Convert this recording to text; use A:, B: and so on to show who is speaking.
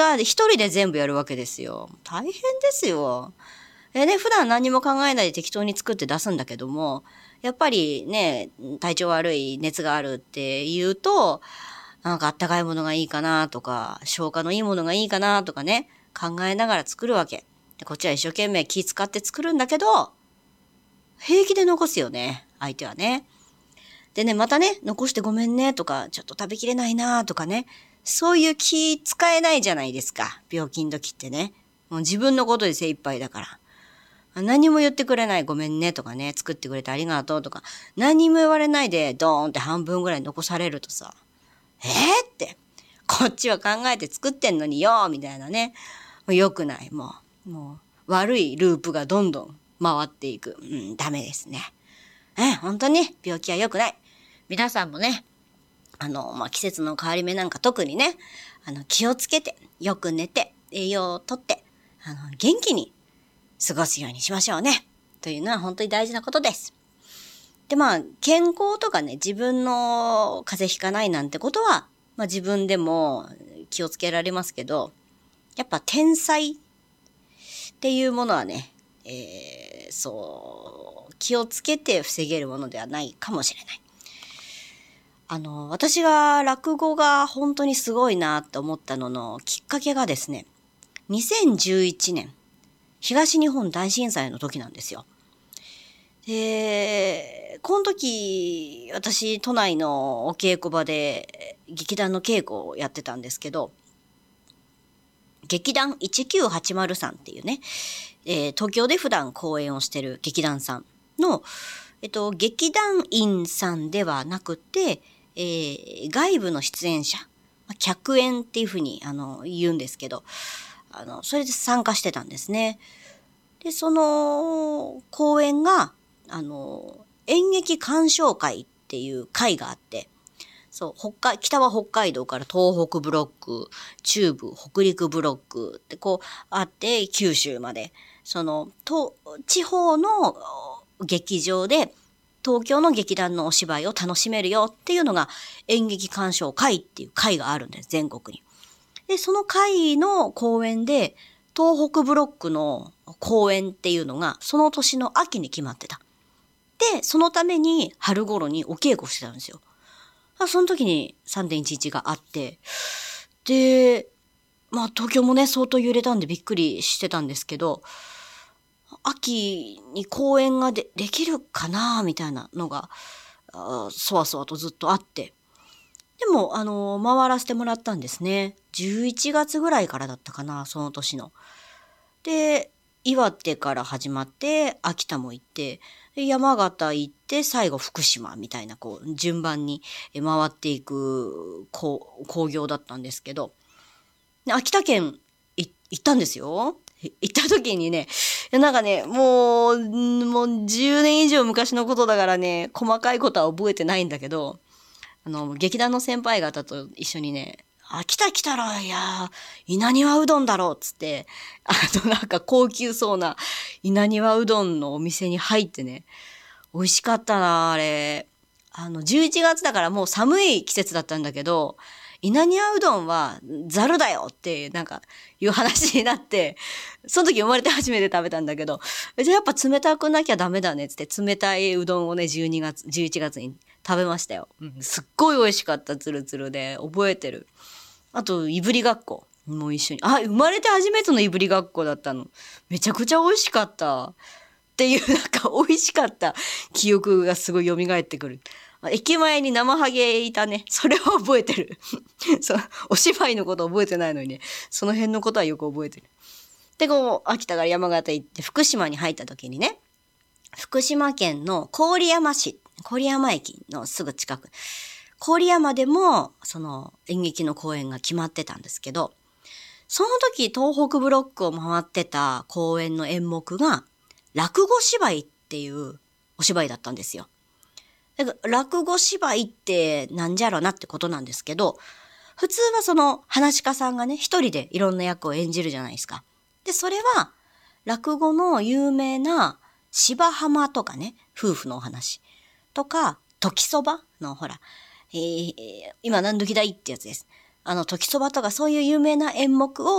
A: が一人で全部やるわけですよ。大変ですよ。普段何も考えないで適当に作って出すんだけども、やっぱりね、体調悪い、熱があるって言うと、なんかあったかいものがいいかなとか、消化のいいものがいいかなとかね、考えながら作るわけ。でこっちは一生懸命気使って作るんだけど、平気で残すよね、相手はね。でね、またね、残してごめんねとか、ちょっと食べきれないなとかね、そういう気使えないじゃないですか、病気の時ってね。もう自分のことで精一杯だから。何も言ってくれないごめんねとかね、作ってくれてありがとうとか、何も言われないでドーンって半分ぐらい残されるとさ、って、こっちは考えて作ってんのによみたいなね。良くない、もう悪いループがどんどん回っていく。ダメですね。本当に病気は良くない。皆さんもね、季節の変わり目なんか特にね、気をつけて、よく寝て、栄養をとって、元気に過ごすようにしましょうね。というのは本当に大事なことです。で、健康とかね、自分の風邪ひかないなんてことは、自分でも気をつけられますけど、やっぱ天才っていうものはね、気をつけて防げるものではないかもしれない。私が落語が本当にすごいなと思ったののきっかけがですね、2011年、東日本大震災の時なんですよ。で、この時、私、都内のお稽古場で劇団の稽古をやってたんですけど、劇団1980っていうね、東京で普段公演をしてる劇団さんの、劇団員さんではなくて、外部の出演者、客演っていうふうに言うんですけど、それで参加してたんですね。で、その公演が、演劇鑑賞会っていう会があって、そう、北は北海道から東北ブロック、中部、北陸ブロックってあって、九州まで、地方の劇場で、東京の劇団のお芝居を楽しめるよっていうのが演劇鑑賞会っていう会があるんです、全国に。で、その会の公演で、東北ブロックの公演っていうのが、その年の秋に決まってた。で、そのために春頃にお稽古してたんですよ。その時に 3.11 があって、で、東京もね、相当揺れたんでびっくりしてたんですけど、秋に公演ができるかなみたいなのが、そわそわとずっとあって。でも、回らせてもらったんですね。11月ぐらいからだったかな、その年の。で、岩手から始まって、秋田も行って、山形行って、最後福島みたいな、順番に回っていく興行だったんですけど、秋田県行ったんですよ。行った時にね、なんかね、もう10年以上昔のことだからね、細かいことは覚えてないんだけど、劇団の先輩方と一緒にね、秋田来たら、稲庭うどんだろうっつって、なんか高級そうな稲庭うどんのお店に入ってね、美味しかったな、あれ。11月だからもう寒い季節だったんだけど、稲庭うどんはザルだよってなんかいう話になって、その時生まれて初めて食べたんだけど、じゃあやっぱ冷たくなきゃダメだねっつって冷たいうどんをね、11月に食べましたよ。すっごい美味しかった、ツルツルで。覚えてる。あと、いぶりがっこも一緒に。生まれて初めてのいぶりがっこだったの。めちゃくちゃ美味しかった。っていう、なんか美味しかった記憶がすごい蘇ってくる。駅前に生ハゲいたね。それは覚えてる。お芝居のこと覚えてないのにね。その辺のことはよく覚えてる。で、秋田から山形行って福島に入った時にね、福島県の郡山市、郡山駅のすぐ近く。郡山でも、演劇の公演が決まってたんですけど、その時東北ブロックを回ってた公演の演目が、落語芝居っていうお芝居だったんですよ。落語芝居ってなんじゃろなってことなんですけど、普通は噺家さんがね、一人でいろんな役を演じるじゃないですか。で、それは、落語の有名な芝浜とかね、夫婦のお話とか、時そばのほら、今何時だいってやつです。時そばとかそういう有名な演目を